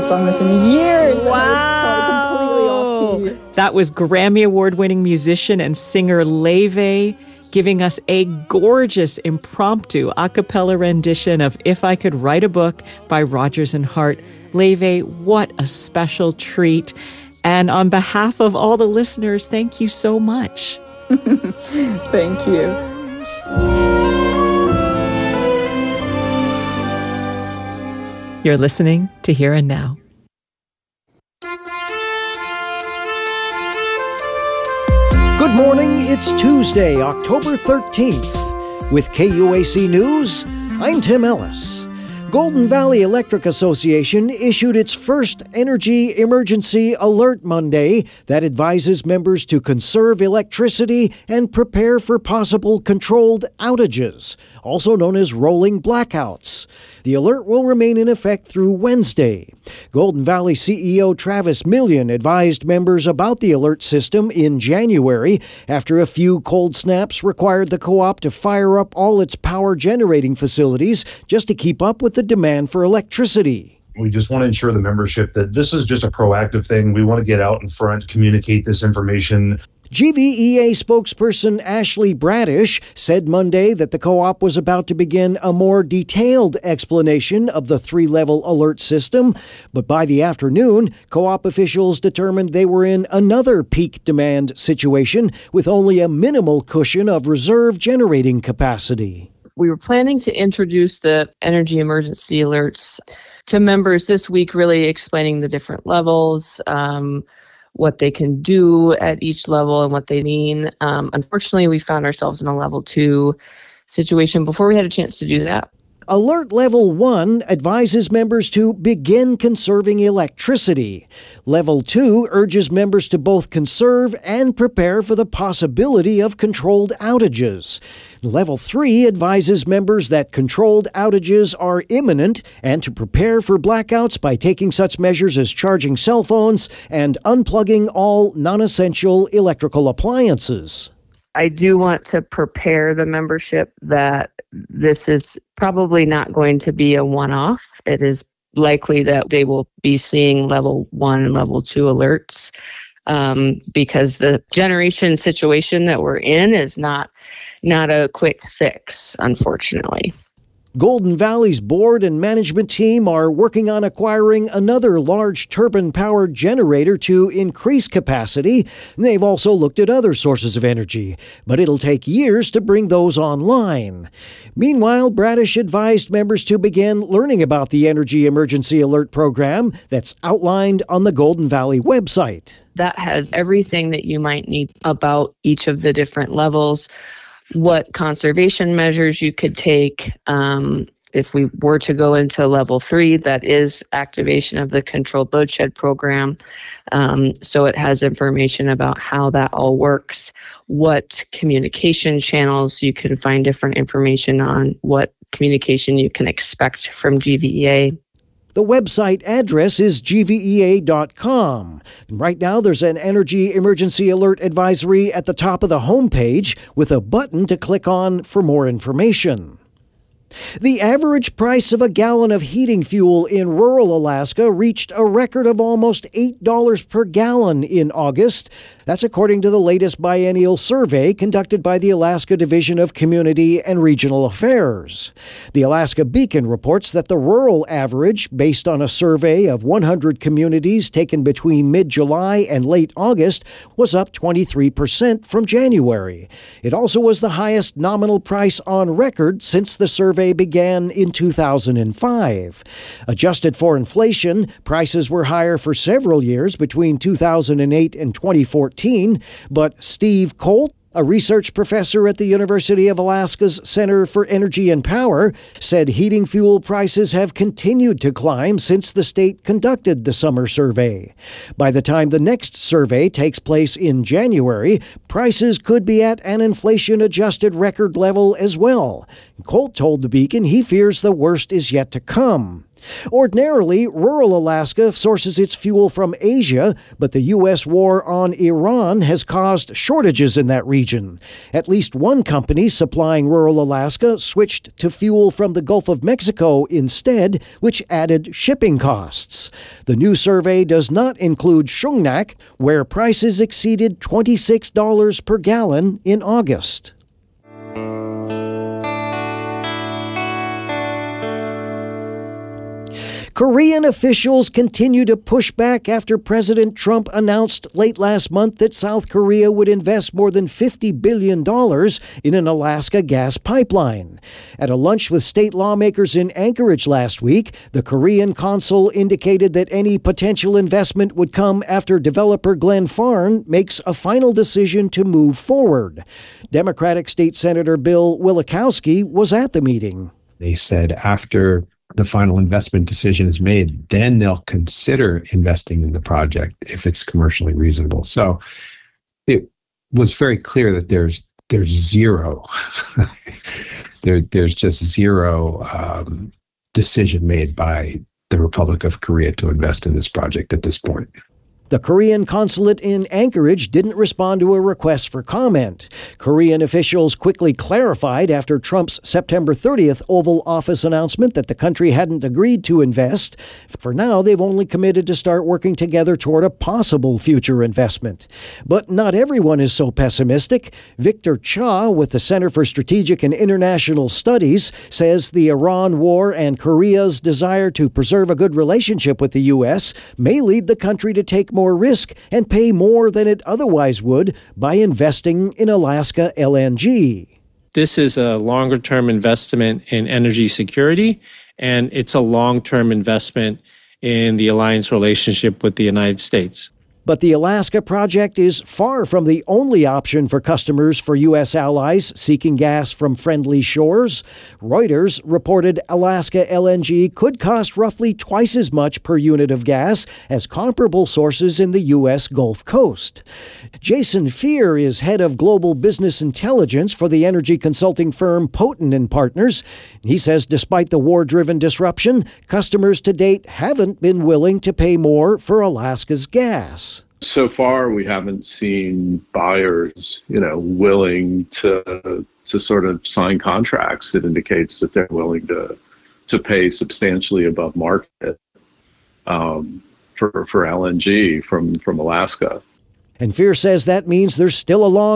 sung this in years. Wow. Completely off key. That was Grammy Award-winning musician and singer Leve giving us a gorgeous impromptu a cappella rendition of If I Could Write a Book by Rodgers and Hart. Leve, what a special treat. And on behalf of all the listeners, thank you so much. Thank you. You're listening to Here and Now. Good morning. It's Tuesday, October 13th. With KUAC News, I'm Tim Ellis. Golden Valley Electric Association issued its first energy emergency alert Monday that advises members to conserve electricity and prepare for possible controlled outages, also known as rolling blackouts. The alert will remain in effect through Wednesday. Golden Valley CEO Travis Million advised members about the alert system in January after a few cold snaps required the co-op to fire up all its power generating facilities just to keep up with the demand for electricity. We just want to ensure the membership that this is just a proactive thing. We want to get out in front, communicate this information. GVEA spokesperson Ashley Bradish said Monday that the co-op was about to begin a more detailed explanation of the three-level alert system, but by the afternoon, co-op officials determined they were in another peak demand situation with only a minimal cushion of reserve generating capacity. We were planning to introduce the energy emergency alerts to members this week, really explaining the different levels, what they can do at each level and what they mean. Unfortunately, we found ourselves in a level 2 situation before we had a chance to do that. Alert Level 1 advises members to begin conserving electricity. Level 2 urges members to both conserve and prepare for the possibility of controlled outages. Level 3 advises members that controlled outages are imminent and to prepare for blackouts by taking such measures as charging cell phones and unplugging all non-essential electrical appliances. I do want to prepare the membership that this is probably not going to be a one-off. It is likely that they will be seeing level 1 and level 2 alerts because the generation situation that we're in is not a quick fix, unfortunately. Golden Valley's board and management team are working on acquiring another large turbine-powered generator to increase capacity. They've also looked at other sources of energy, but it'll take years to bring those online. Meanwhile, Bradish advised members to begin learning about the Energy Emergency Alert Program that's outlined on the Golden Valley website. That has everything that you might need about each of the different levels, what conservation measures you could take. If we were to go into level 3, that is activation of the controlled load shed program. So it has information about how that all works, what communication channels you can find different information on, what communication you can expect from GVEA. The website address is gvea.com. Right now, there's an energy emergency alert advisory at the top of the homepage with a button to click on for more information. The average price of a gallon of heating fuel in rural Alaska reached a record of almost $8 per gallon in August. That's according to the latest biennial survey conducted by the Alaska Division of Community and Regional Affairs. The Alaska Beacon reports that the rural average, based on a survey of 100 communities taken between mid-July and late August, was up 23% from January. It also was the highest nominal price on record since the survey began in 2005. Adjusted for inflation, prices were higher for several years between 2008 and 2014, but Steve Colt, a research professor at the University of Alaska's Center for Energy and Power, said heating fuel prices have continued to climb since the state conducted the summer survey. By the time the next survey takes place in January, prices could be at an inflation-adjusted record level as well. Colt told the Beacon he fears the worst is yet to come. Ordinarily, rural Alaska sources its fuel from Asia, but the U.S. war on Iran has caused shortages in that region. At least one company supplying rural Alaska switched to fuel from the Gulf of Mexico instead, which added shipping costs. The new survey does not include Shungnak, where prices exceeded $26 per gallon in August. Korean officials continue to push back after President Trump announced late last month that South Korea would invest more than $50 billion in an Alaska gas pipeline. At a lunch with state lawmakers in Anchorage last week, the Korean consul indicated that any potential investment would come after developer Glenn Farn makes a final decision to move forward. Democratic State Senator Bill Wielechowski was at the meeting. They said after the final investment decision is made, then they'll consider investing in the project if it's commercially reasonable. So it was very clear that there's zero, there's just zero decision made by the Republic of Korea to invest in this project at this point. The Korean consulate in Anchorage didn't respond to a request for comment. Korean officials quickly clarified after Trump's September 30th Oval Office announcement that the country hadn't agreed to invest. For now, they've only committed to start working together toward a possible future investment. But not everyone is so pessimistic. Victor Cha with the Center for Strategic and International Studies says the Iran war and Korea's desire to preserve a good relationship with the U.S. may lead the country to take more risk and pay more than it otherwise would by investing in Alaska LNG. This is a longer-term investment in energy security, and it's a long-term investment in the alliance relationship with the United States. But the Alaska project is far from the only option for customers for U.S. allies seeking gas from friendly shores. Reuters reported Alaska LNG could cost roughly twice as much per unit of gas as comparable sources in the U.S. Gulf Coast. Jason Fear is head of global business intelligence for the energy consulting firm Poten & Partners. He says despite the war-driven disruption, customers to date haven't been willing to pay more for Alaska's gas. So far, we haven't seen buyers, willing to sort of sign contracts that indicates that they're willing to pay substantially above market for LNG from Alaska. And Fear says that means there's still a long